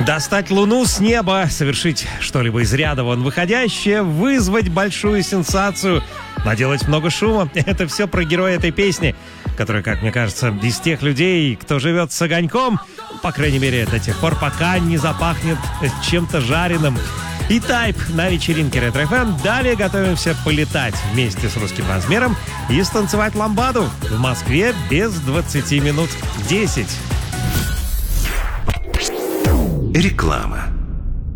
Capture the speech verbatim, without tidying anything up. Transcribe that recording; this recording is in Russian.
Достать луну с неба, совершить что-либо из ряда вон выходящее, вызвать большую сенсацию, наделать много шума — это все про героя этой песни, который, как мне кажется, из тех людей, кто живет с огоньком, по крайней мере, до тех пор, пока не запахнет чем-то жареным. И Тайп на вечеринке Ретро эф эм. Далее готовимся полетать вместе с русским размером и станцевать ламбаду в Москве без двадцати минут десять. Реклама.